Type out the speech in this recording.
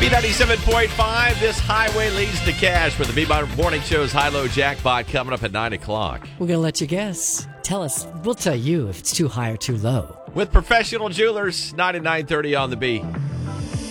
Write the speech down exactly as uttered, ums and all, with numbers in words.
B ninety-seven point five, this highway leads to cash with the B Morning Show's high-low jackpot coming up at nine o'clock. We're going to let you guess. Tell us. We'll tell you if it's too high or too low. With Professional Jewelers, ninety-nine thirty on the B.